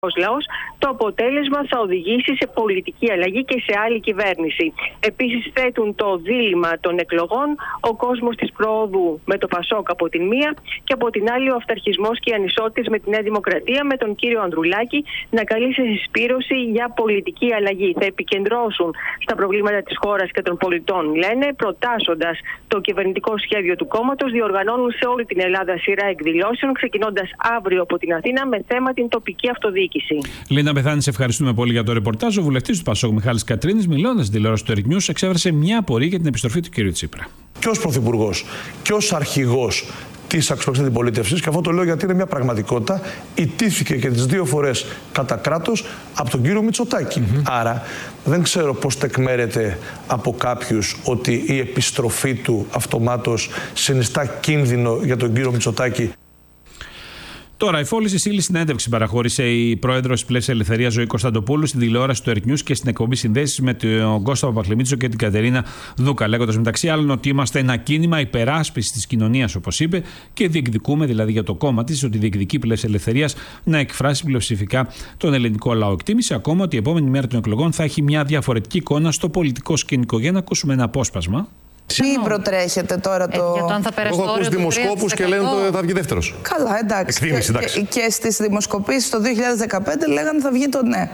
λαός, το αποτέλεσμα θα οδηγήσει σε πολιτική αλλαγή και σε άλλη κυβέρνηση. Επίσης θέτουν το δίλημμα των εκλογών, ο κόσμος της προόδου με το Πασόκ από την μία και από την άλλη ο αυταρχισμός και οι ανισότητες με τη Νέα Δημοκρατία, με τον κύριο Ανδρουλάκη να καλεί σε συσπήρωση για πολιτική αλλαγή. Θα επικεντρώσουν στα προβλήματα της χώρας και των πολιτών, λένε, προτάσσοντας το κυβερνητικό σχέδιο του κόμματος. Διοργανώνουν σε όλη την Ελλάδα σειρά εκδηλώσεων, ξεκινώντας αύριο από την Αθήνα με θέμα την τοπική αυτοδιοίκηση. Λίνα Μπεθάνη, σε ευχαριστούμε πολύ για το ρεπορτάζ. Ο βουλευτής του Πασόκ, Μιχάλης Κατρίνης, μιλώντας στην τηλεόραση του Erik News, εξέφρασε μια απορία για την επιστροφή του κ. Τσίπρα. Και ως πρωθυπουργός και ως αρχηγός της αξιωματικής αντιπολίτευσης, και αυτό το λέω γιατί είναι μια πραγματικότητα, ιτήθηκε και τις δύο φορές κατά κράτος από τον κύριο Μητσοτάκη. Άρα δεν ξέρω πώς τεκμέρεται από κάποιους ότι η επιστροφή του αυτομάτως συνιστά κίνδυνο για τον κύριο Μητσοτάκη. Τώρα, η Φόλης Ισήλη συνέντευξη παραχώρησε η πρόεδρος της Πλεύσης Ελευθερίας Ζωή Κωνσταντοπούλου στην τηλεόραση του Erik News και στην εκπομπή Συνδέσεις με τον Κώστα Παπαχλημίτσο και την Κατερίνα Δούκα, λέγοντας μεταξύ άλλων ότι είμαστε ένα κίνημα υπεράσπισης της κοινωνίας, όπως είπε, και διεκδικούμε, δηλαδή για το κόμμα της, ότι διεκδικεί η Πλεύση Ελευθερίας να εκφράσει πλειοψηφικά τον ελληνικό λαό. Εκτίμησε ακόμα ότι η επόμενη μέρα των εκλογών θα έχει μια διαφορετική εικόνα στο πολιτικό σκηνικό. Για να ακούσουμε ένα απόσπασμα. Τι προτρέχετε τώρα το. Για το αν θα περάσει το όριο. Έχω ακούσει δημοσκόπους και λένε ότι θα βγει δεύτερος. Καλά, εντάξει. Και στις δημοσκοπήσεις το 2015 λέγανε θα βγει το ναι.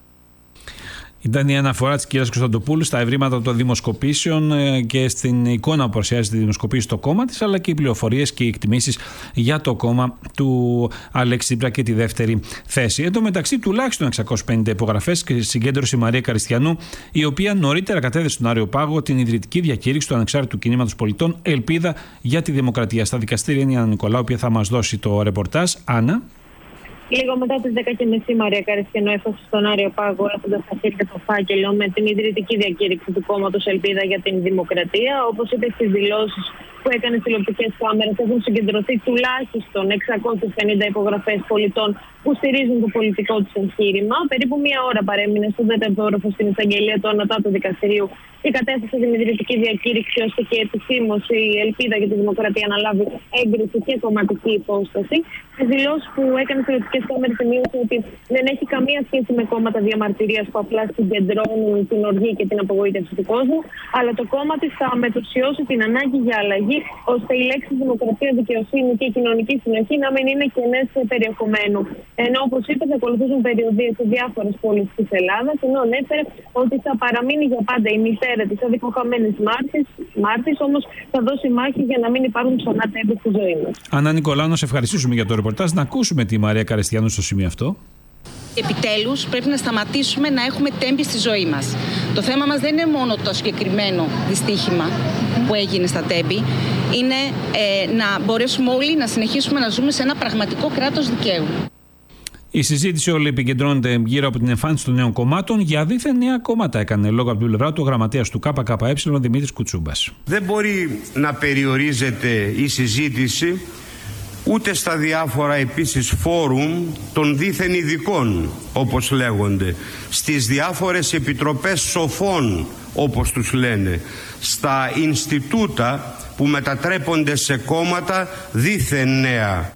Ήταν η αναφορά της κυρίας Κωνσταντοπούλου στα ευρήματα των δημοσκοπήσεων και στην εικόνα που παρουσιάζει τη δημοσκοπήση στο κόμμα της, αλλά και οι πληροφορίες και οι εκτιμήσεις για το κόμμα του Αλέξη Τσίπρα και τη δεύτερη θέση. Εν τω μεταξύ, τουλάχιστον 650 υπογραφές και συγκέντρωσε η Μαρία Καριστιανού, η οποία νωρίτερα κατέθεσε στον Άριο Πάγο την ιδρυτική διακήρυξη του Ανεξάρτητου Κινήματος Πολιτών Ελπίδα για τη Δημοκρατία. Στα δικαστήρια είναι η Άννα Νικολάου, που θα μας δώσει το ρεπορτάζ. Άννα. Λίγο μετά τις 10:30 η Μαρία Καριστιανού έφτασε στον Άριο Πάγο, έχοντας στα χέρια το φάκελο με την ιδρυτική διακήρυξη του κόμματος Ελπίδα για την Δημοκρατία. Όπως είπε στις δηλώσεις που έκανε στις τηλεοπτικές κάμερες, έχουν συγκεντρωθεί τουλάχιστον 650 υπογραφές πολιτών που στηρίζουν το πολιτικό τους εγχείρημα. Περίπου μία ώρα παρέμεινε στο τέταρτο όροφο στην εισαγγελία του Ανωτάτου Δικαστηρίου και κατέθεσε την ιδρυτική διακήρυξη, ώστε και επισήμως η Ελπίδα για τη Δημοκρατία να λάβει έγκριση και κομματική υπόσταση. Στις δηλώσεις που έκανε στις τηλεοπτικές κάμερες σημείωσε ότι δεν έχει καμία σχέση με κόμματα διαμαρτυρίας που απλά συγκεντρώνουν την οργή και την απογοήτευση του κόσμου, αλλά το κόμμα της θα μετουσιώσει την ανάγκη για αλλαγή, ώστε οι λέξεις δημοκρατία, δικαιοσύνη και κοινωνική συνοχή να μην είναι κενές περιεχομένου. Ενώ, όπως είπε, θα ακολουθήσουν περιοδίες σε διάφορες πόλεις της Ελλάδας, ενώ ανέφερε ότι θα παραμείνει για πάντα η μητέρα της αδικοχαμένης Μάρτης, όμως θα δώσει μάχη για να μην υπάρχουν ξανά τέμπη στη ζωή μας. Άννα Νικολάου, να σε ευχαριστήσουμε για το ρεπορτάζ. Να ακούσουμε τη Μαρία Καριστιανού στο σημείο αυτό. Επιτέλους πρέπει να σταματήσουμε να έχουμε τέμπη στη ζωή μας. Το θέμα μας δεν είναι μόνο το συγκεκριμένο δυστύχημα που έγινε στα τέμπη, είναι να μπορέσουμε όλοι να συνεχίσουμε να ζούμε σε ένα πραγματικό κράτος δικαίου. Η συζήτηση όλη επικεντρώνεται γύρω από την εμφάνιση των νέων κομμάτων. Για δίθεν νέα κόμματα έκανε λόγο από την πλευρά του ο γραμματέας του ΚΚΕ, Δημήτρης Κουτσούμπας. Δεν μπορεί να περιορίζεται η συζήτηση ούτε στα διάφορα επίσης φόρουμ των δίθεν ειδικών, όπως λέγονται, στις διάφορες επιτροπές σοφών, όπως τους λένε, στα Ινστιτούτα που μετατρέπονται σε κόμματα δίθεν νέα.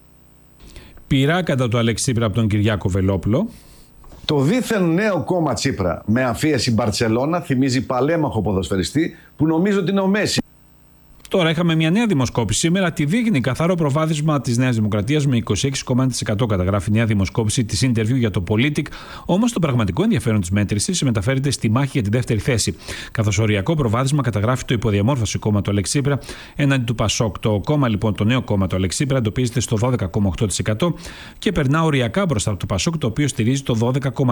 Πειρά κατά του Αλέξη Τσίπρα από τον Κυριάκο Βελόπουλο. Το δίθεν νέο κόμμα Τσίπρα με αμφίεση Μπαρτσελώνα θυμίζει παλέμαχο ποδοσφαιριστή που νομίζω ότι είναι ο Μέση. Τώρα είχαμε μια νέα δημοσκόπηση σήμερα, τη δείχνει καθαρό προβάδισμα της Νέας Δημοκρατίας με 26,1% καταγράφει η νέα δημοσκόπηση της Interview για το Politic. Όμως το πραγματικό ενδιαφέρον της μέτρησης μεταφέρεται στη μάχη για τη δεύτερη θέση. Καθώς οριακό προβάδισμα καταγράφει το υποδιαμόρφωση κόμμα του Αλέξη Τσίπρα έναντι του Πασόκ. Το κόμμα λοιπόν, το νέο κόμμα του Αλέξη Τσίπρα, εντοπίζεται στο 12,8% και περνά οριακά μπροστά από το Πασόκ, το οποίο στηρίζει το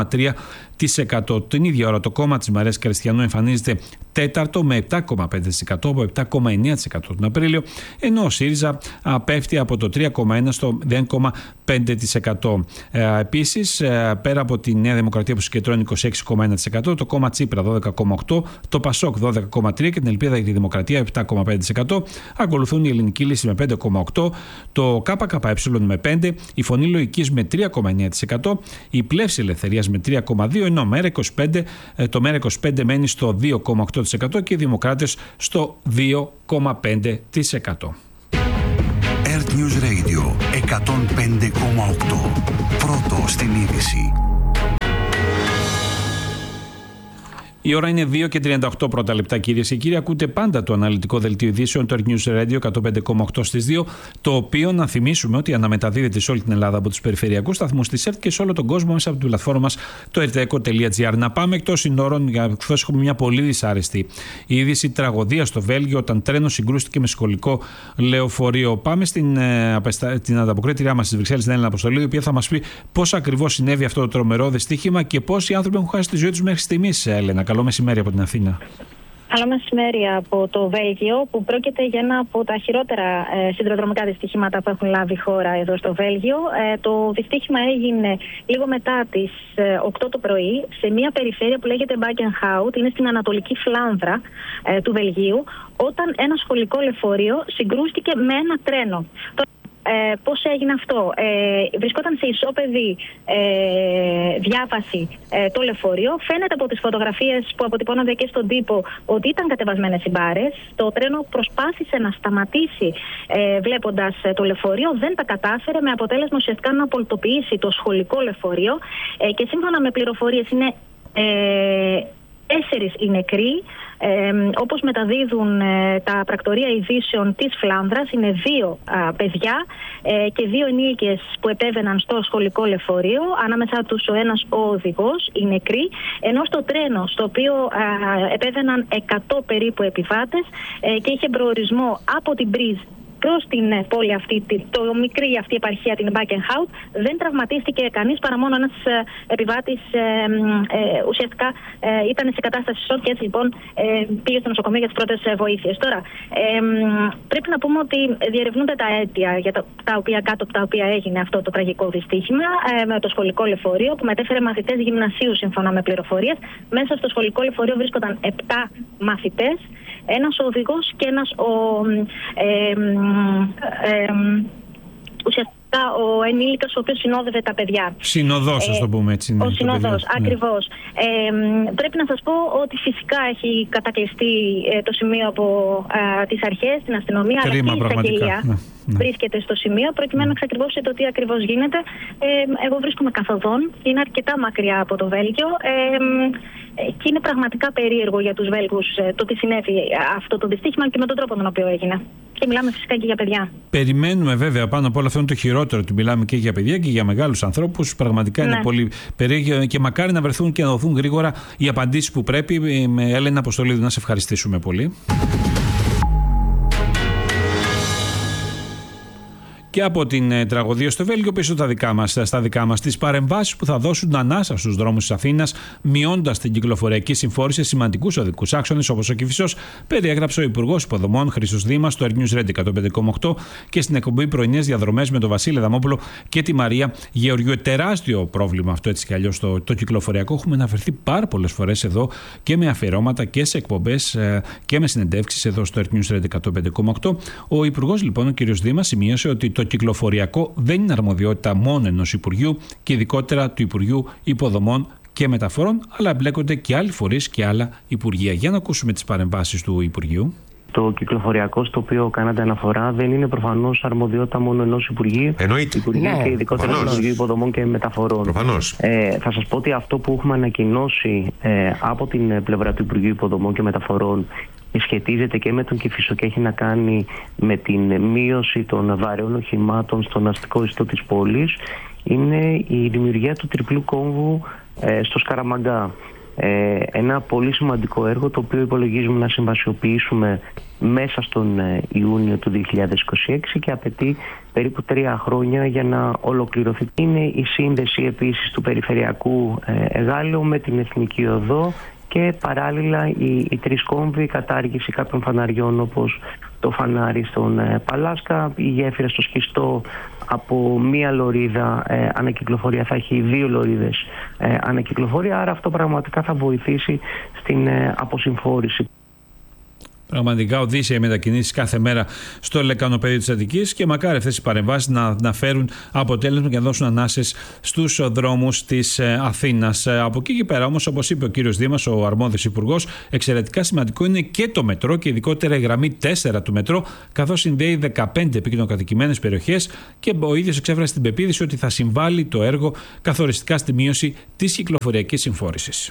12,3%. Την ίδια ώρα το κόμμα της Μαρίας Καριστιανού εμφανίζεται τέταρτο με 7,5% από 7,9% τον Απρίλιο, ενώ ο ΣΥΡΙΖΑ πέφτει από το 3,1% στο 0,5%. Επίσης, πέρα από τη Νέα Δημοκρατία που συγκεντρώνει 26,1%, το κόμμα Τσίπρα 12,8%, το Πασόκ 12,3% και την Ελπίδα για τη Δημοκρατία 7,5%. Ακολουθούν η Ελληνική Λύση με 5,8%, το ΚΚΕ με 5%, η Φωνή Λογικής με 3,9%, η Πλεύση Ελευθερίας με 3,2%, ενώ το ΜΕΡΑ25 μένει στο 2,8% και οι Δημοκράτες στο 2,5%. Earth News Radio 105,8. Πρώτο στην είδηση. Η ώρα είναι 2:38 πρώτα λεπτά, κυρίες και κύριοι. Ακούτε πάντα το αναλυτικό δελτίο ειδήσεων του News Radio 105,8 στις 2. Το οποίο, να θυμίσουμε, ότι αναμεταδίδεται σε όλη την Ελλάδα από τους περιφερειακούς σταθμούς της ΕΡΤ και σε όλο τον κόσμο μέσα από την πλατφόρμα μας, το rteko.gr. Να πάμε εκτός συνόρων, για χθες έχουμε μια πολύ δυσάρεστη είδηση. Τραγωδία στο Βέλγιο όταν τρένο συγκρούστηκε με σχολικό λεωφορείο. Πάμε στην ανταποκρίτριά μας στις Βρυξέλλες, την Έλληνα Αποστολή, η οποία θα μας πει πώς ακριβώς συνέβη αυτό το τρομερό δυστύχημα και πόσοι άνθρωποι έχουν χάσει τη ζωή τους μέχρι στιγμής. Έλενα, καλό μεσημέρι από την Αθήνα. Καλό μεσημέρι από το Βέλγιο, που πρόκειται για ένα από τα χειρότερα σιδηροδρομικά δυστύχηματα που έχουν λάβει η χώρα εδώ στο Βέλγιο. Το δυστύχημα έγινε λίγο μετά τις 8 το πρωί σε μια περιφέρεια που λέγεται Μπάκενχάουτ, είναι στην ανατολική φλάνδρα του Βελγίου, όταν ένα σχολικό λεωφορείο συγκρούστηκε με ένα τρένο. Πώς έγινε αυτό? Βρισκόταν σε ισόπεδη διάβαση το λεωφορείο. Φαίνεται από τις φωτογραφίες που αποτυπώνονται και στον τύπο ότι ήταν κατεβασμένες οι μπάρες. Το τρένο προσπάθησε να σταματήσει βλέποντας το λεωφορείο, δεν τα κατάφερε, με αποτέλεσμα ουσιαστικά να απολυτοποιήσει το σχολικό λεωφορείο, και σύμφωνα με πληροφορίες είναι 4 οι νεκροί. Όπως μεταδίδουν τα πρακτορία ειδήσεων της Φλάνδρας, είναι 2 παιδιά και 2 ενήλικες που επέβαιναν στο σχολικό λεωφορείο, ανάμεσά τους ο ένας ο οδηγός, οι νεκροί, ενώ στο τρένο στο οποίο επέβαιναν 100 περίπου επιβάτες και είχε προορισμό από την Μπρίζ προς την πόλη αυτή, το μικρή αυτή επαρχία, την Μπάκενχάουτ, δεν τραυματίστηκε κανείς παρά μόνο ένας επιβάτης. Ουσιαστικά ήταν σε κατάσταση σοκ και έτσι λοιπόν πήγε στο νοσοκομείο για τις πρώτες βοήθειες. Τώρα, πρέπει να πούμε ότι διερευνούνται τα αίτια για κάτω από τα οποία έγινε αυτό το τραγικό δυστύχημα με το σχολικό λεωφορείο που μετέφερε μαθητές γυμνασίου, σύμφωνα με πληροφορίες. Μέσα στο σχολικό λεωφορείο βρίσκονταν 7 μαθητές, ένας ο οδηγός και ένας ουσιαστικά ο ενήλικας ο οποίος συνόδευε τα παιδιά. Συνοδός, ας το πούμε έτσι. Ο συνοδός, ακριβώς. Πρέπει να σας πω ότι φυσικά έχει κατακλειστεί το σημείο από τις αρχές, την αστυνομία, αλλά και η εισαγγελία βρίσκεται στο σημείο προκειμένου να εξακριβώσει το τι ακριβώς γίνεται. Εγώ βρίσκομαι καθοδόν, είναι αρκετά μακριά από το Βέλγιο. Και είναι πραγματικά περίεργο για τους Βέλγους το τι συνέβη αυτό το δυστύχημα και με τον τρόπο τον οποίο έγινε. Και μιλάμε φυσικά και για παιδιά. Περιμένουμε βέβαια πάνω απ' όλα, αυτό είναι το χειρότερο, ότι μιλάμε και για παιδιά και για μεγάλους ανθρώπους. Πραγματικά είναι πολύ περίεργο και μακάρι να βρεθούν και να δοθούν γρήγορα οι απαντήσεις που πρέπει. Με Έλενα Αποστολίδου να σε ευχαριστήσουμε πολύ. Και από την τραγωδία στο Βέλγιο πίσω στα δικά μας τις παρεμβάσεις που θα δώσουν ανάσα στους δρόμους της Αθήνας, μειώντας την κυκλοφοριακή συμφόρηση σε σημαντικούς οδικούς άξονες όπως ο Κηφισός, περιέγραψε ο Υπουργός Υποδομών Χρήστος Δήμας στο News Radio 105,8 και στην εκπομπή Πρωινές Διαδρομές με τον Βασίλη Δαμόπουλο και τη Μαρία Γεωργιού. Τεράστιο πρόβλημα αυτό, έτσι κι αλλιώς το κυκλοφοριακό. Έχουμε αναφερθεί πάρα πολλές φορές εδώ και με αφιερώματα και σε εκπομπές και με συνεντεύξεις εδώ στο News Radio 105,8. Ο Υπουργός λοιπόν, ο κ. Δήμας, σημείωσε ότι το κυκλοφοριακό δεν είναι αρμοδιότητα μόνο ενός Υπουργείου και ειδικότερα του Υπουργείου Υποδομών και Μεταφορών, αλλά εμπλέκονται και άλλοι φορείς και άλλα Υπουργεία. Για να ακούσουμε τις παρεμβάσεις του Υπουργείου. Το κυκλοφοριακό στο οποίο κάνατε αναφορά δεν είναι προφανώς αρμοδιότητα μόνο ενός Υπουργείου. Εννοείται. Και ειδικότερα του Υπουργείου Υποδομών και Μεταφορών. Προφανώς. Θα σας πω ότι αυτό που έχουμε ανακοινώσει από την πλευρά του Υπουργείου Υποδομών και Μεταφορών σχετίζεται και με τον Κηφισό και έχει να κάνει με την μείωση των βαρέων οχημάτων στον αστικό ιστό της πόλης. Είναι η δημιουργία του τριπλού κόμβου στο Σκαραμαγκά. Ένα πολύ σημαντικό έργο το οποίο υπολογίζουμε να συμβασιοποιήσουμε μέσα στον Ιούνιο του 2026 και απαιτεί περίπου 3 χρόνια για να ολοκληρωθεί. Είναι η σύνδεση επίσης του περιφερειακού Εγάλεου με την Εθνική Οδό και παράλληλα οι 3 κόμβοι, η κατάργηση κάποιων φαναριών όπως το φανάρι στον Παλάσκα, η γέφυρα στο Σχιστό από μία λωρίδα ανακυκλοφορία θα έχει 2 λωρίδες ανακυκλοφορία, άρα αυτό πραγματικά θα βοηθήσει στην αποσυμφόρηση. Πραγματικά οδύσσια οι μετακινήσεις κάθε μέρα στο λεκανοπέδιο της Αττικής και μακάρι αυτές οι παρεμβάσεις να φέρουν αποτέλεσμα και να δώσουν ανάσες στους δρόμους της Αθήνας. Από εκεί και πέρα όμως, όπως είπε ο κύριος Δήμας, ο αρμόδιος υπουργός, εξαιρετικά σημαντικό είναι και το μετρό και ειδικότερα η γραμμή 4 του μετρό, καθώς συνδέει 15 επικοινωνικατοικημένες περιοχές και ο ίδιος εξέφρασε την πεποίθηση ότι θα συμβάλλει το έργο καθοριστικά στη μείωση της κυκλοφοριακής συμφόρησης.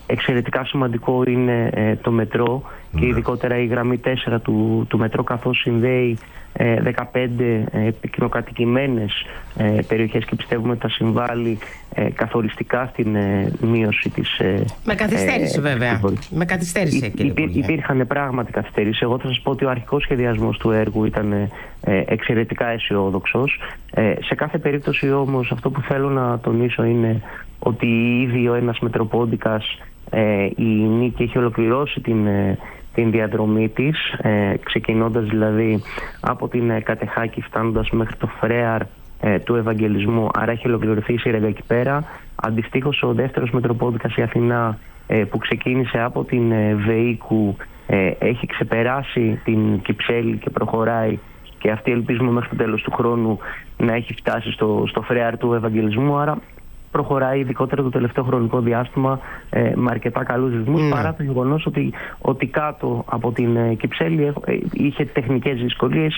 Εξαιρετικά σημαντικό είναι το μετρό και ειδικότερα η γραμμή 4 του μετρό, καθώς συνδέει 15 πυκνοκατοικημένες περιοχές και πιστεύουμε ότι θα συμβάλλει καθοριστικά στην μείωση της... Με καθυστέρηση βέβαια. Με καθυστέρηση, υπήρχαν πράγματι καθυστερήσεις. Εγώ θα σας πω ότι ο αρχικός σχεδιασμός του έργου ήταν εξαιρετικά αισιόδοξος. Σε κάθε περίπτωση όμως αυτό που θέλω να τονίσω είναι ότι ήδη ο ένας μετροπόντικας, η Νίκη, έχει ολοκληρώσει την διαδρομή της, ξεκινώντας δηλαδή από την Κατεχάκη φτάνοντας μέχρι το Φρέαρ του Ευαγγελισμού, άρα έχει ολοκληρωθεί η σύραγγα εκεί πέρα. Αντιστοίχως ο δεύτερος μετροπόντικας, η Αθηνά, που ξεκίνησε από την Βεΐκου, έχει ξεπεράσει την Κυψέλη και προχωράει, και αυτή ελπίζουμε μέχρι το τέλος του χρόνου να έχει φτάσει στο Φρέαρ του Ευαγγελισμού, άρα προχωράει ειδικότερα το τελευταίο χρονικό διάστημα με αρκετά καλούς ρυθμούς, παρά το γεγονός ότι κάτω από την Κυψέλη είχε τεχνικές δυσκολίες.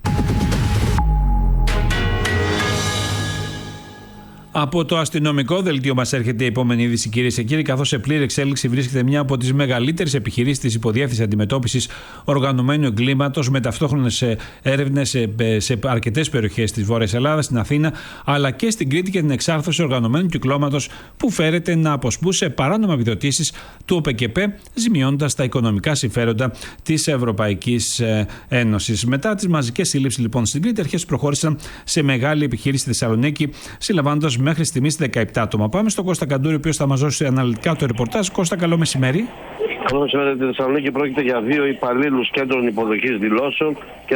Από το αστυνομικό δελτίο μας έρχεται η επόμενη είδηση, κυρίες και κύριοι, καθώς σε πλήρη εξέλιξη βρίσκεται μια από τις μεγαλύτερες επιχειρήσεις της υποδιεύθυνσης αντιμετώπισης οργανωμένου εγκλήματος, με ταυτόχρονες έρευνες σε αρκετές περιοχές της Βόρειας Ελλάδας, στην Αθήνα, αλλά και στην Κρήτη, και την εξάρθρωση οργανωμένου κυκλώματος που φέρεται να αποσπούσε παράνομα επιδοτήσεις του ΟΠΕΚΕΠΕ, ζημιώνοντας τα οικονομικά συμφέροντα της Ευρωπαϊκής Ένωσης. Μετά τις μαζικές συλλήψεις λοιπόν στην Κρήτη, οι αρχές προχώρησαν σε μεγάλη επιχείρηση στη Θεσσαλονίκη, συλλαμβάνοντας μέχρι στιγμής 17 άτομα. Πάμε στον Κώστα Καντούρη, ο οποίος θα μας δώσει αναλυτικά το ρεπορτάζ. Κώστα, καλό μεσημέρι. Καλό μεσημέρι. Στη Θεσσαλονίκη πρόκειται για 2 υπαλλήλους κέντρων υποδοχής δηλώσεων και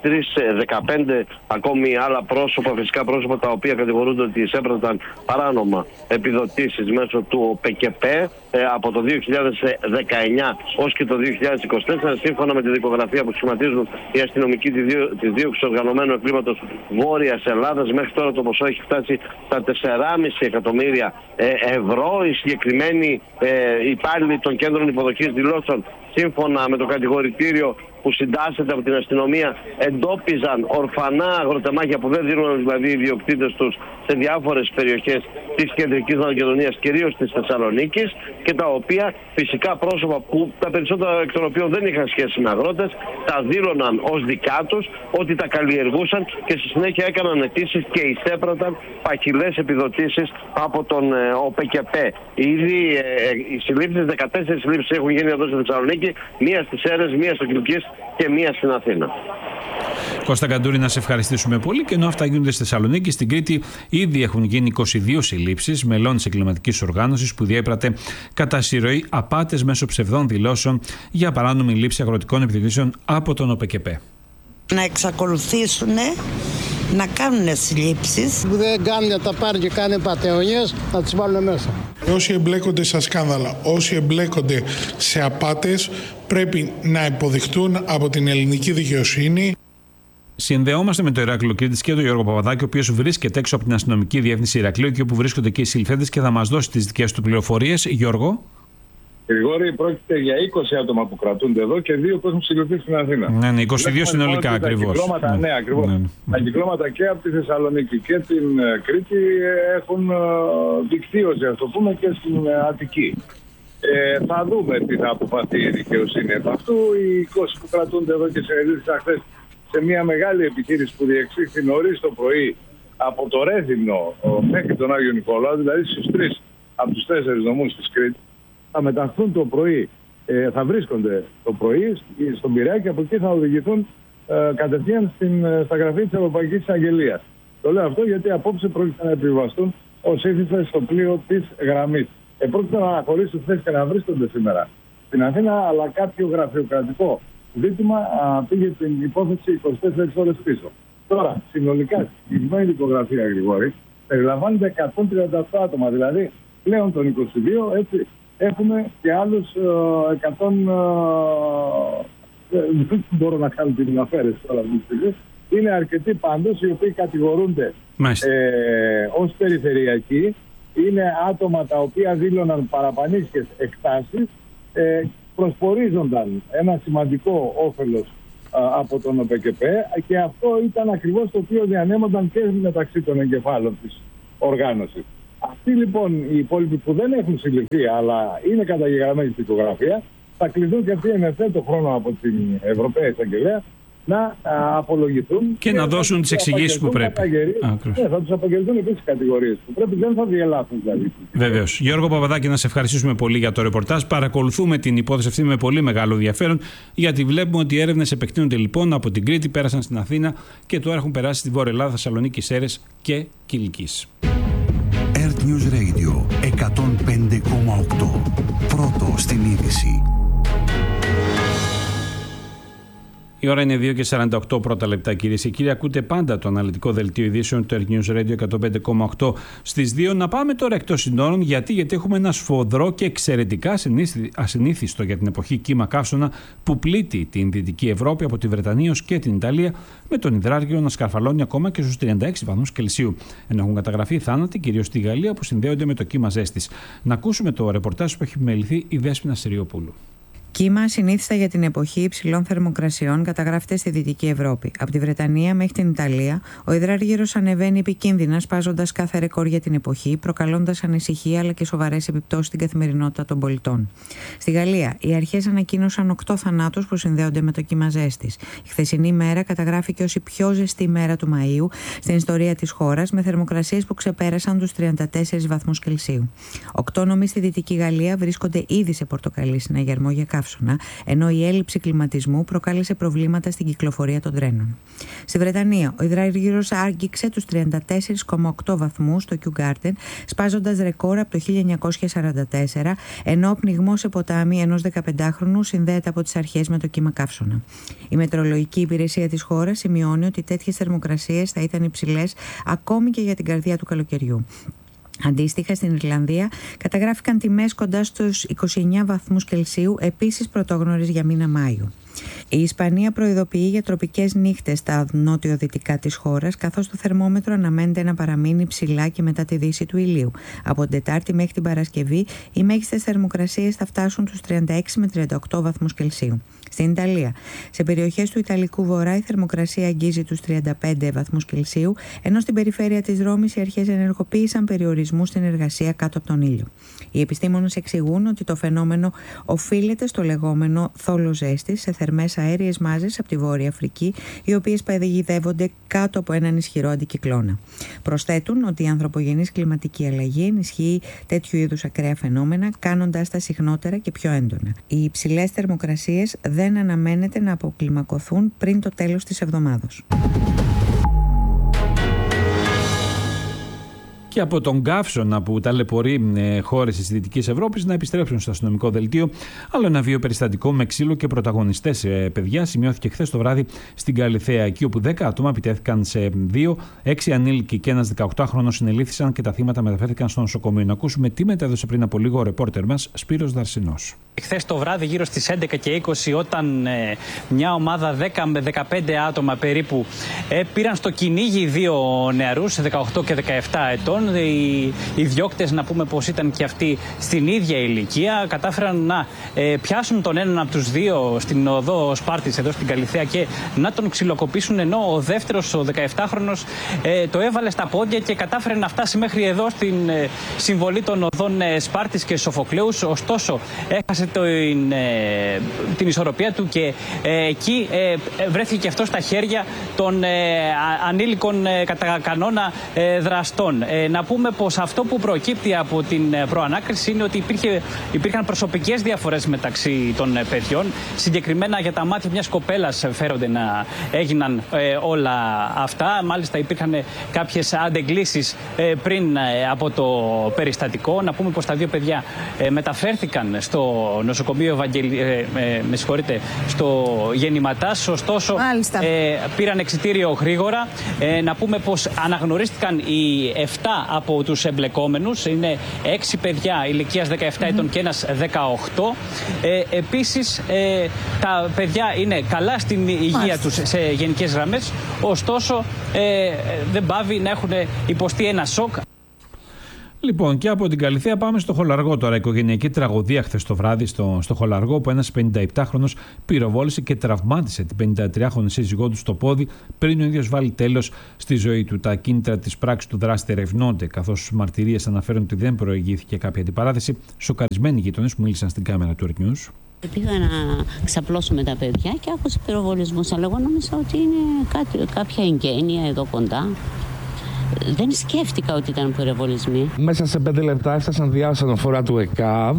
15 ακόμη άλλα πρόσωπα, φυσικά πρόσωπα, τα οποία κατηγορούνται ότι εισέπραταν παράνομα επιδοτήσεις μέσω του ΟΠΕΚΕΠΕ από το 2019 ως και το 2024, σύμφωνα με τη δικογραφία που σχηματίζουν οι αστυνομικοί της δίωξης οργανωμένου εγκλήματος Βόρειας Ελλάδας. Μέχρι τώρα το ποσό έχει φτάσει στα 4,5 εκατομμύρια ευρώ. Οι συγκεκριμένοι υπάλληλοι των κέντρων υποδοχής δηλώσεων, σύμφωνα με το κατηγορητήριο που συντάσσεται από την αστυνομία, εντόπιζαν ορφανά αγροτεμάχια που δεν δίνουν δηλαδή οι ιδιοκτήτες τους σε διάφορες περιοχές της κεντρικής Μακεδονίας, κυρίως της Θεσσαλονίκης, και τα οποία φυσικά πρόσωπα, που τα περισσότερα εκ των οποίων δεν είχαν σχέση με αγρότες, τα δήλωναν ως δικά τους, ότι τα καλλιεργούσαν και στη συνέχεια έκαναν αιτήσεις και εισέπραταν παχυλές επιδοτήσεις από τον ΟΠΕΚΕΠΕ. Ήδη οι συλλήψεις, 14 συλλήψεις έχουν γίνει εδώ στη Θεσσαλονίκη, μία στις Σέρρες, μία στο Κιλκής και μία στην Αθήνα. Κώστα Καντούρη, να σε ευχαριστήσουμε πολύ. Και ενώ αυτά γίνονται στη Θεσσαλονίκη, στην Κρήτη ήδη έχουν γίνει 22 συλλήψεις μελών της εγκληματικής οργάνωσης που διέπρατε κατά συρροή απάτες μέσω ψευδών δηλώσεων για παράνομη λήψη αγροτικών επιδοτήσεων από τον ΟΠΕΚΕΠΕ. Να εξακολουθήσουν να κάνουν συλλήψεις. Που δεν κάνουν τα πάρουν και κάνουν πατεωνιές, να τις βάλουν μέσα. Όσοι εμπλέκονται στα σκάνδαλα, όσοι εμπλέκονται σε απάτες, πρέπει να υποδειχτούν από την ελληνική δικαιοσύνη. Συνδεόμαστε με το Ηράκλειο Κρήτης και τον Γιώργο Παπαδάκη, ο οποίος βρίσκεται έξω από την αστυνομική διεύθυνση Ηρακλείου και όπου βρίσκονται και οι συλληφθέντες, και θα μας δώσει τις δικές του πληροφορίες. Γιώργο. Γρηγόρη, πρόκειται για 20 άτομα που κρατούνται εδώ και 2 που έχουν συλληφθεί στην Αθήνα. Ναι, 22 συνολικά ακριβώς. Ναι, ακριβώς. Ναι. Τα κυκλώματα και από τη Θεσσαλονίκη και την Κρήτη έχουν δικτύωση, ας το πούμε, και στην Αττική. Θα δούμε τι θα αποφαθεί η δικαιοσύνη από αυτού. Οι 20 που κρατούνται εδώ και συνεδρίασαν χθες σε μια μεγάλη επιχείρηση που διεξήχθη νωρίς το πρωί από το Ρέθυμνο μέχρι τον Άγιο Νικόλαο, δηλαδή στους 3 από τους 4 νομούς της Κρήτης, θα μεταχθούν το πρωί, θα βρίσκονται το πρωί στον Πειραιά και από εκεί θα οδηγηθούν κατευθείαν στα γραφεία της Ευρωπαϊκής Εισαγγελίας. Το λέω αυτό γιατί απόψε πρόκειται να επιβαστούν ως ήθιστε στο πλοίο της γραμμής. Πρόκειται να αναχωρήσουν θέσεις και να βρίσκονται σήμερα στην Αθήνα, αλλά κάποιο γραφειοκρατικό ζήτημα πήγε την υπόθεση 24 ώρες πίσω. Τώρα, συνολικά, η συγκεκριμένη δικογραφία, Γρηγόρη, περιλαμβάνεται 138 άτομα, δηλαδή πλέον των 22, έτσι, έχουμε και άλλους 100, δεν μπορώ να κάνω την αφαίρεση τώρα αυτή τη στιγμή. Είναι αρκετοί πάντως οι οποίοι κατηγορούνται ως περιφερειακοί. Είναι άτομα τα οποία δήλωναν παραπανήσιες εκτάσεις, προσπορίζονταν ένα σημαντικό όφελος από τον ΟΠΕΚΕΠΕ, και αυτό ήταν ακριβώς το οποίο διανέμονταν και μεταξύ των εγκεφάλων της οργάνωσης. Αυτοί λοιπόν οι υπόλοιποι που δεν έχουν συλληφθεί αλλά είναι καταγεγραμμένοι στην δικογραφία θα κληθούν και αυτοί εν ευθέτω χρόνο από την Ευρωπαία Εισαγγελέα να απολογηθούν και να δώσουν τις εξηγήσεις που πρέπει. Ναι, θα τους απαγγελθούν επίσης κατηγορίες που πρέπει, δεν θα διελάθουν δηλαδή. Βεβαίως. Γιώργο Παπαδάκη, να σε ευχαριστήσουμε πολύ για το ρεπορτάζ. Παρακολουθούμε την υπόθεση αυτή με πολύ μεγάλο ενδιαφέρον, γιατί βλέπουμε ότι οι έρευνες επεκτείνονται λοιπόν από την Κρήτη, πέρασαν στην Αθήνα και τώρα έχουν περάσει στη Βόρεια Ελλάδα, Θεσσαλονίκη, Σέρρες και Κιλκής. Earth News Radio 105,8. Πρώτο στην είδηση. Η ώρα είναι 2:48 πρώτα λεπτά, κυρίες και κύριοι. Ακούτε πάντα το αναλυτικό δελτίο ειδήσεων του Earth News Radio 105,8 στις 2. Να πάμε τώρα εκτός συνόρων. Γιατί έχουμε ένα σφοδρό και εξαιρετικά ασυνήθιστο για την εποχή κύμα καύσωνα που πλήττει την Δυτική Ευρώπη από τη Βρετανία ως και την Ιταλία, με τον υδράργυρο να σκαρφαλώνει ακόμα και στους 36 βαθμούς Κελσίου. Ενώ έχουν καταγραφεί θάνατοι κυρίως στη Γαλλία που συνδέονται με το κύμα ζέστης. Να ακούσουμε το ρεπορτάζ που έχει μεληθεί η Δέσποινα Συριοπούλου. Κύμα ασυνήθιστα για την εποχή υψηλών θερμοκρασιών καταγράφεται στη Δυτική Ευρώπη. Από τη Βρετανία μέχρι την Ιταλία, ο υδράργυρος ανεβαίνει επικίνδυνα, σπάζοντας κάθε ρεκόρ για την εποχή, προκαλώντας ανησυχία αλλά και σοβαρές επιπτώσεις στην καθημερινότητα των πολιτών. Στη Γαλλία, οι αρχές ανακοίνωσαν 8 θανάτους που συνδέονται με το κύμα ζέστης. Η χθεσινή μέρα καταγράφηκε ως η πιο ζεστή μέρα του Μαΐου στην ιστορία της χώρας, με θερμοκρασίες που ξεπέρασαν τους 34 βαθμούς Κελσίου. 8 νομοί στη Δυτική Γαλλία βρίσκονται ήδη σε πορτοκαλί συναγερμό για καύσωνα, ενώ η έλλειψη κλιματισμού προκάλεσε προβλήματα στην κυκλοφορία των τρένων. Στη Βρετανία, ο υδράργυρος άγγιξε τους 34,8 βαθμούς στο Kew Garden, σπάζοντας ρεκόρ από το 1944, ενώ ο πνιγμός σε ποτάμι ενός 15χρονου συνδέεται από τις αρχές με το κύμα καύσωνα. Η μετεωρολογική υπηρεσία της χώρας σημειώνει ότι τέτοιες θερμοκρασίες θα ήταν υψηλές ακόμη και για την καρδιά του καλοκαιριού. Αντίστοιχα, στην Ιρλανδία καταγράφηκαν τιμές κοντά στους 29 βαθμούς Κελσίου, επίσης πρωτόγνωρες για μήνα Μάιο. Η Ισπανία προειδοποιεί για τροπικές νύχτες στα νότιο-δυτικά της χώρας, καθώς το θερμόμετρο αναμένεται να παραμείνει ψηλά και μετά τη δύση του ηλίου. Από την Τετάρτη μέχρι την Παρασκευή, οι μέγιστες θερμοκρασίες θα φτάσουν τους 36 με 38 βαθμούς Κελσίου. Στην Ιταλία, σε περιοχές του Ιταλικού Βορρά, η θερμοκρασία αγγίζει τους 35 βαθμούς Κελσίου, ενώ στην περιφέρεια της Ρώμης οι αρχές ενεργοποίησαν περιορισμούς στην εργασία κάτω από τον ήλιο. Οι επιστήμονες εξηγούν ότι το φαινόμενο οφείλεται στο λεγόμενο θόλο ζέστης, σε θερμές αέριες μάζες από τη Βόρεια Αφρική, οι οποίες παγιδεύονται κάτω από έναν ισχυρό αντικυκλώνα. Προσθέτουν ότι η ανθρωπογενής κλιματική αλλαγή ενισχύει τέτοιου είδους ακραία φαινόμενα, κάνοντάς τα συχνότερα και πιο έντονα. Οι υψηλές θερμοκρασίες δεν αναμένεται να αποκλιμακωθούν πριν το τέλος της εβδομάδος. Και από τον καύσωνα που ταλαιπωρεί χώρες της Δυτικής Ευρώπης να επιστρέψουν στο αστυνομικό δελτίο. Άλλο ένα βίο περιστατικό με ξύλο και πρωταγωνιστές παιδιά σημειώθηκε χθες το βράδυ στην Καλιθέα, εκεί όπου 10 άτομα επιτέθηκαν σε 2, 6 ανήλικοι και ένας 18χρονος συνελήφθησαν και τα θύματα μεταφέρθηκαν στο νοσοκομείο. Να ακούσουμε τι μετέδωσε πριν από λίγο ο ρεπόρτερ μας Σπύρος Δαρσινός. Χθες το βράδυ, γύρω στις 11 και 20, όταν μια ομάδα 10 με 15 άτομα περίπου πήραν στο κυνήγι 2 νεαρούς, 18 και 17 ετών. Οι διώκτες, να πούμε πως ήταν και αυτοί στην ίδια ηλικία, κατάφεραν να πιάσουν τον έναν από τους 2 στην οδό Σπάρτης εδώ στην Καλιθέα και να τον ξυλοκοπήσουν, ενώ ο δεύτερος, ο 17χρονος, το έβαλε στα πόδια και κατάφερε να φτάσει μέχρι εδώ στην συμβολή των οδών Σπάρτης και Σοφοκλέους. Ωστόσο, έχασε την ισορροπία του και εκεί βρέθηκε και αυτό στα χέρια των ανήλικων κατά κανόνα δραστών. Να πούμε πως αυτό που προκύπτει από την προανάκριση είναι ότι υπήρχαν προσωπικές διαφορές μεταξύ των παιδιών. Συγκεκριμένα για τα μάτια μιας κοπέλας φέρονται να έγιναν όλα αυτά. Μάλιστα υπήρχαν κάποιες αντεγκλήσεις πριν από το περιστατικό. Να πούμε πως τα 2 παιδιά μεταφέρθηκαν στο νοσοκομείο στο Γεννηματάς. Ωστόσο πήραν εξιτήριο γρήγορα. Να πούμε πως αναγνωρίστηκαν οι 7 από τους εμπλεκόμενους. Είναι 6 παιδιά ηλικίας 17 ετών και ένας 18. Επίσης τα παιδιά είναι καλά στην υγεία τους σε γενικές γραμμές. Ωστόσο δεν πάβει να έχουν υποστεί ένα σοκ. Λοιπόν, και από την Καλιθέα πάμε στο Χολαργό τώρα. Οικογενειακή τραγωδία χθες το βράδυ στο Χολαργό, που ένας 57χρονος πυροβόλησε και τραυμάτισε την 53χρονη σύζυγό του στο πόδι πριν ο ίδιος βάλει τέλος στη ζωή του. Τα κίνητρα της πράξης του δράστη ερευνώνται, καθώς μαρτυρίες αναφέρουν ότι δεν προηγήθηκε κάποια αντιπαράθεση. Σοκαρισμένοι γείτονες που μίλησαν στην κάμερα του Earth News. Πήγα να ξαπλώσω με τα παιδιά και άκουσα πυροβολισμούς, αλλά εγώ νόμιζα ότι είναι κάποια εγγένεια εδώ κοντά. Δεν σκέφτηκα ότι ήταν πυροβολισμοί. Μέσα σε 5 λεπτά έφτασαν διάσωνα του ΕΚΑΒ.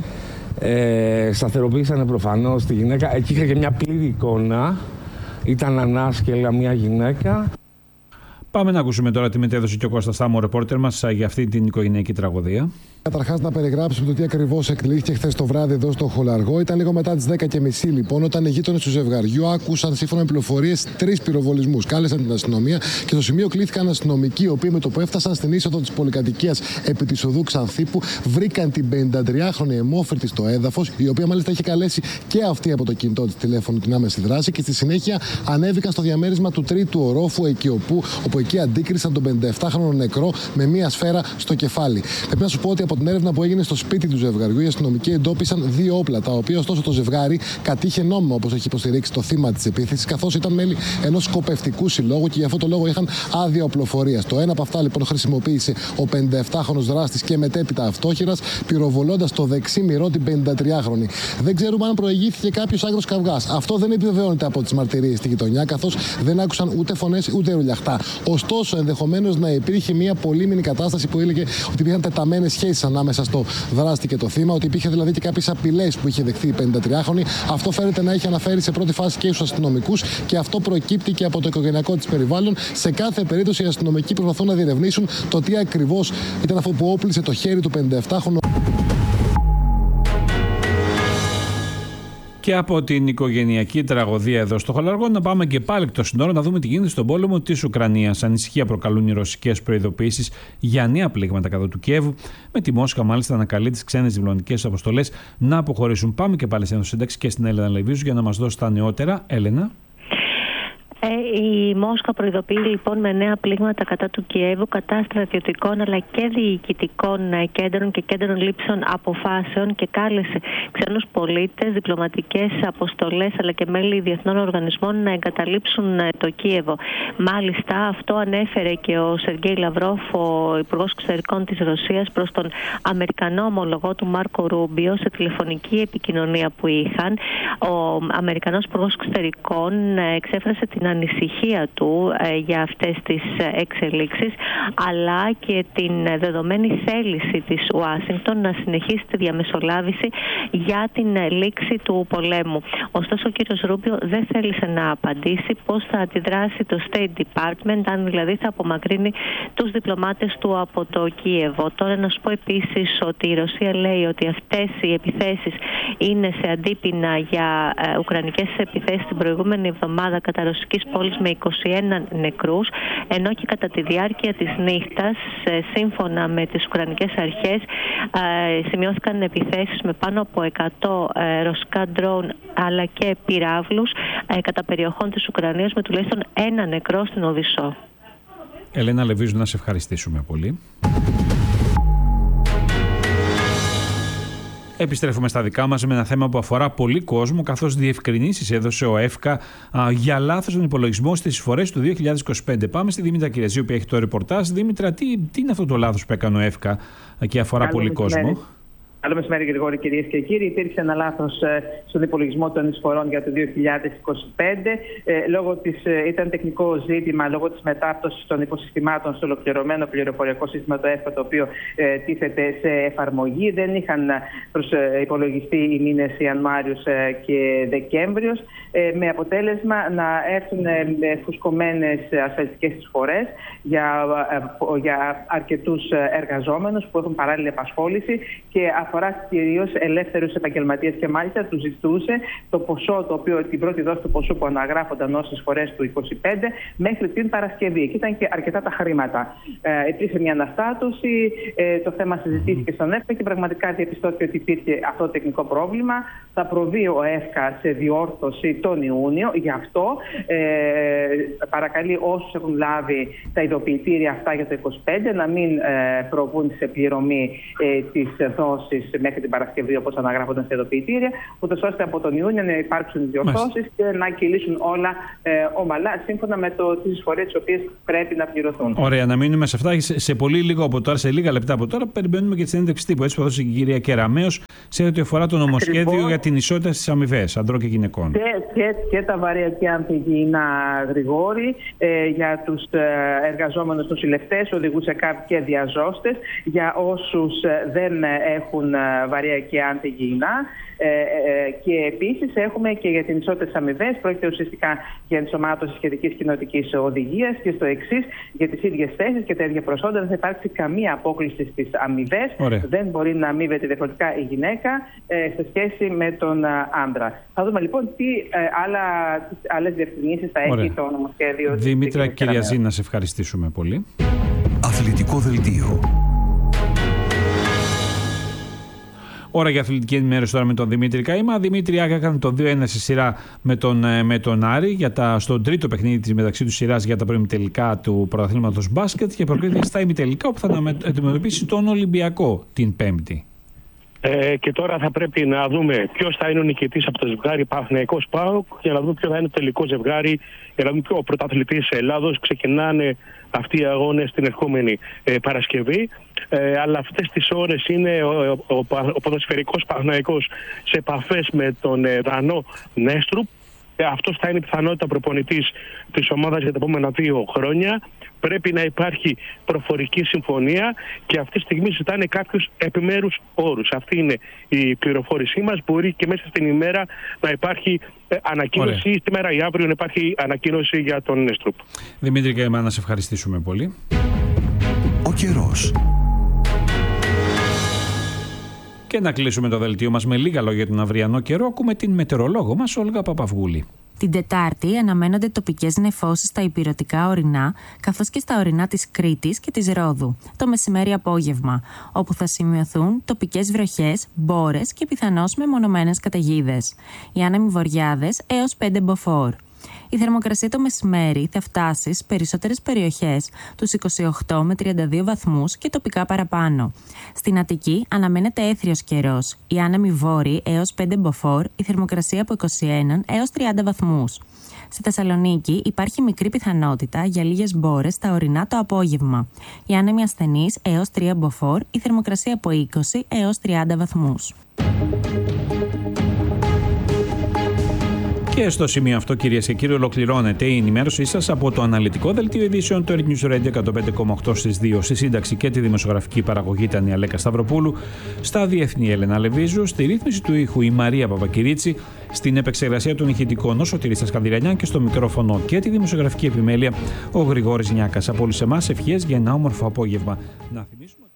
Σταθεροποίησαν προφανώς τη γυναίκα. Εκεί είχα και μια πλήρη εικόνα. Ήταν ανάσκελα μια γυναίκα. Πάμε να ακούσουμε τώρα τι μετέδωσε και ο Κώστας Στάμο, ο ρεπόρτερ μας, για αυτή την οικογενειακή τραγωδία. Καταρχάς, να περιγράψουμε το τι ακριβώς εκλήθηκε χθες το βράδυ εδώ στο Χολαργό. Ήταν λίγο μετά τις 10:30 λοιπόν, όταν οι γείτονες του ζευγαριού άκουσαν σύμφωνα με πληροφορίες 3 πυροβολισμούς. Κάλεσαν την αστυνομία και στο σημείο κλήθηκαν αστυνομικοί, οι οποίοι με το που έφτασαν στην είσοδο της πολυκατοικίας επί της οδού Ξανθήπου, βρήκαν την 53χρονη αιμόφυρτη στο έδαφος, η οποία μάλιστα είχε καλέσει και αυτή από το κινητό της τηλέφωνο την άμεση δράση, και στη συνέχεια ανέβηκαν στο διαμέρισμα του τρίτου ορόφου, όπου εκεί αντίκρισαν τον 57χρονο νεκρό με μία σφαίρα στο κεφάλι. Πρέπει να σου πω ότι από την έρευνα που έγινε στο σπίτι του ζευγαριού, οι αστυνομικοί εντόπισαν 2 όπλα, τα οποία ωστόσο το ζευγάρι κατήχε νόμιμα, όπως έχει υποστηρίξει το θύμα της επίθεσης, καθώς ήταν μέλη ενός σκοπευτικού συλλόγου και γι' αυτό το λόγο είχαν άδεια οπλοφορίας. Το ένα από αυτά λοιπόν χρησιμοποίησε ο 57χρονος δράστης και μετέπειτα αυτόχειρας, πυροβολώντας το δεξί μυρό την 53χρονη. Δεν ξέρουμε αν προηγήθηκε κάποιος άγριος καυγάς. Αυτό δεν επιβεβαιώνεται από τις μαρτυρίες στη γειτονιά, καθώς δεν άκουσαν ούτε φωνές ούτε ρουλιαχτά. Ωστόσο, ενδεχομένως να υπήρχε μια πολύμηνη κατάσταση που έλεγε ότι υπήρχαν τεταμένες σχέσεις ανάμεσα στο δράστη και το θύμα, ότι υπήρχε δηλαδή και κάποιες απειλές που είχε δεχθεί η 53χρονη. Αυτό φαίνεται να έχει αναφέρει σε πρώτη φάση και στους αστυνομικούς, και αυτό προκύπτει και από το οικογενειακό της περιβάλλον. Σε κάθε περίπτωση, οι αστυνομικοί προσπαθούν να διερευνήσουν το τι ακριβώς ήταν αυτό που όπλησε το χέρι του 57χρονου. Και από την οικογενειακή τραγωδία εδώ στο Χολαργό, να πάμε και πάλι εκτός συνόρων να δούμε τι γίνεται στον πόλεμο της Ουκρανίας. Ανησυχία προκαλούν οι ρωσικές προειδοποιήσεις για νέα πλήγματα κατά του Κιέβου, με τη Μόσχα μάλιστα να καλεί τις ξένες διπλωματικές αποστολές να αποχωρήσουν. Πάμε και πάλι σε σύνταξη και στην Έλενα Λεβίζου για να μας δώσει τα νεότερα. Έλενα. Η Μόσχα προειδοποιεί λοιπόν με νέα πλήγματα κατά του Κιέβου, κατά στρατιωτικών αλλά και διοικητικών κέντρων και κέντρων λήψεων αποφάσεων, και κάλεσε ξένους πολίτες, διπλωματικές αποστολές αλλά και μέλη διεθνών οργανισμών να εγκαταλείψουν το Κίεβο. Μάλιστα, αυτό ανέφερε και ο Σεργέη Λαυρόφ, ο Υπουργός Εξωτερικών της Ρωσίας, προς τον Αμερικανό ομολογό του Μάρκο Ρούμπιο σε τηλεφωνική επικοινωνία που είχαν. Ο Αμερικανός Υπουργός Εξωτερικών εξέφρασε την ανησυχία του για αυτές τις εξελίξεις, αλλά και την δεδομένη θέληση της Ουάσιγκτον να συνεχίσει τη διαμεσολάβηση για την λήξη του πολέμου. Ωστόσο, ο κύριος Ρούμπιο δεν θέλησε να απαντήσει πώς θα αντιδράσει το State Department, αν δηλαδή θα απομακρύνει τους διπλωμάτες του από το Κίεβο. Τώρα να σου πω επίσης ότι η Ρωσία λέει ότι αυτές οι επιθέσεις είναι σε αντίπεινα για ουκρανικές επιθέσεις την προηγούμενη εβδομάδα κατά ρωσικής πόλης με 21 νεκρούς, ενώ και κατά τη διάρκεια της νύχτας, σύμφωνα με τις ουκρανικές αρχές, σημειώθηκαν επιθέσεις με πάνω από 100 ρωσικά ντρόουν αλλά και πυράβλους κατά περιοχών της Ουκρανίας, με τουλάχιστον 1 νεκρό στην Οδυσσό. Ελένα Λεβίζου, να σε ευχαριστήσουμε πολύ. Επιστρέφουμε στα δικά μας με ένα θέμα που αφορά πολύ κόσμο, καθώς διευκρινήσεις έδωσε ο ΕΦΚΑ για λάθος τον υπολογισμό στις εισφορές του 2025. Πάμε στη Δήμητρα Κυρεζίου που έχει το ρεπορτάζ. Δήμητρα, τι είναι αυτό το λάθος που έκανε ο ΕΦΚΑ και αφορά πολύ κόσμο? Καλό μεσημέρι, Γρηγόρη, κυρίες και κύριοι. Υπήρξε ένα λάθος στον υπολογισμό των εισφορών για το 2025. Ήταν τεχνικό ζήτημα λόγω της μετάπτωσης των υποσυστημάτων στο ολοκληρωμένο πληροφοριακό σύστημα το ΕΦΚΑ, το οποίο τίθεται σε εφαρμογή. Δεν είχαν υπολογιστεί οι μήνες Ιανουάριος και Δεκέμβριος, με αποτέλεσμα να έρθουν φουσκωμένες ασφαλιστικές εισφορές για αρκετούς εργαζόμενους που έχουν παράλληλη απασχόληση, και αφορά κυρίως ελεύθερους επαγγελματίες και μάλιστα του ζητούσε το ποσό, το οποίο την πρώτη δόση του ποσού που αναγράφονταν ως εισφορές του 25 μέχρι την Παρασκευή. Και ήταν και αρκετά τα χρήματα. Υπήρξε μια αναστάτωση, το θέμα συζητήθηκε στον ΕΦΚΑ και πραγματικά διαπιστώθηκε ότι υπήρχε αυτό το τεχνικό πρόβλημα. Θα προβεί ο ΕΦΚΑ σε διόρθωση τον Ιούνιο. Γι' αυτό παρακαλεί όσους έχουν λάβει τα ειδοποιητήρια αυτά για το 25 να μην προβούν σε πληρωμή της δόσης μέχρι την Παρασκευή όπως αναγράφονταν στα ειδοποιητήρια, ούτως ώστε από τον Ιούνιο να υπάρξουν διορθώσεις και να κυλήσουν όλα ομαλά σύμφωνα με τις εισφορές τις οποίες πρέπει να πληρωθούν. Ωραία, να μείνουμε σε αυτά. Σε πολύ λίγο από τώρα, σε λίγα λεπτά από τώρα, περιμένουμε και τη συνέντευξη τύπου. Έτσι που έδωσε η κυρία Κεραμέως σε ό,τι αφορά το νομοσχέδιο για την ισότητα στις αμοιβές ανδρών και γυναικών. Και τα βαρέα αντιγυηνά, Γρηγόρη, για τους εργαζόμενους νοσηλευτές, οδηγούς και διαζώστες, για όσους δεν έχουν βαρέα και αντιγυηνά. Και επίσης έχουμε και για την ισότητα στις αμοιβές, πρόκειται ουσιαστικά για ενσωμάτωση σχετικής κοινοτικής οδηγίας και στο εξής, για τις ίδιες θέσεις και τα ίδια προσόντα δεν θα υπάρξει καμία απόκληση στις αμοιβές. Δεν μπορεί να αμείβεται διαφορετικά η γυναίκα σε σχέση με τον άντρα. Θα δούμε λοιπόν τι άλλες διευκρινήσεις θα έχει το νομοσχέδιο. Δήμητρα Κυριαζή, να σε ευχαριστήσουμε πολύ. Αθλητικό δελτίο. Ώρα για αθλητική ενημέρωση τώρα με τον Δημήτρη Καήμα. Δημήτρη, έκανε το 2-1 στη σειρά με τον Άρη στο τρίτο παιχνίδι της μεταξύ του σειράς για τα προημιτελικά του πρωταθλήματος μπάσκετ και προκρίθηκε στα ημιτελικά όπου θα αντιμετωπίσει τον Ολυμπιακό την Πέμπτη. Και τώρα θα πρέπει να δούμε ποιος θα είναι ο νικητής από το ζευγάρι Παναθηναϊκός ΠΑΟΚ για να δούμε ποιο θα είναι το τελικό ζευγάρι, για να δούμε ποιο ο πρωταθλητής Ελλάδος. Ξεκινάνε αυτοί οι αγώνες την ερχόμενη Παρασκευή. Αλλά αυτές τις ώρες είναι ο ποδοσφαιρικός Παναθηναϊκός σε επαφές με τον Δανό Νέστρουπ. Αυτός θα είναι η πιθανότητα προπονητής της ομάδας για τα επόμενα 2 χρόνια. Πρέπει να υπάρχει προφορική συμφωνία και αυτή τη στιγμή ζητάνε κάποιους επιμέρους όρους. Αυτή είναι η πληροφόρησή μας. Μπορεί και μέσα στην ημέρα να υπάρχει ανακοίνωση ή σήμερα ή αύριο να υπάρχει ανακοίνωση για τον Νέστρουπ. Δημήτρη Καημά, να σε ευχαριστήσουμε πολύ. Ο καιρός. Και να κλείσουμε το δελτίο μας με λίγα λόγια για τον αυριανό καιρό. Ακούμε την μετεωρολόγο μας, Όλγα Παπαυγούλη. Την Τετάρτη αναμένονται τοπικές νεφώσεις στα ηπειρωτικά ορεινά, καθώς και στα ορεινά της Κρήτης και της Ρόδου, το μεσημέρι-απόγευμα, όπου θα σημειωθούν τοπικές βροχές, μπόρες και πιθανώς μεμονωμένες καταιγίδες. Οι άνεμοι βοριάδες έως 5 μποφόρ. Η θερμοκρασία το μεσημέρι θα φτάσει στις περισσότερες περιοχές τους 28 με 32 βαθμούς και τοπικά παραπάνω. Στην Αττική αναμένεται έθριος καιρός. Οι άνεμοι βόρειοι έως 5 μποφόρ, η θερμοκρασία από 21 έως 30 βαθμούς. Στη Θεσσαλονίκη υπάρχει μικρή πιθανότητα για λίγες μπόρες στα ορεινά το απόγευμα. Οι άνεμοι ασθενείς έως 3 μποφόρ, η θερμοκρασία από 20 έως 30 βαθμούς. Και στο σημείο αυτό, κυρίες και κύριοι, ολοκληρώνεται η ενημέρωσή σας από το αναλυτικό δελτίο ειδήσεων του News Radio 105,8 στις 2. Στη σύνταξη και τη δημοσιογραφική παραγωγή ήταν η Αλέκα Σταυροπούλου, στα διεθνή Έλενα Λεβίζου, στη ρύθμιση του ήχου η Μαρία Παπακυρίτσι, στην επεξεργασία των ηχητικών ο Σωτήρης Σκανδυρανιάν και στο μικρόφωνο και τη δημοσιογραφική επιμέλεια ο Γρηγόρης Νιάκας. Από όλους εμάς ευχές για ένα όμορφο απόγευμα. Να θυμίσουμε...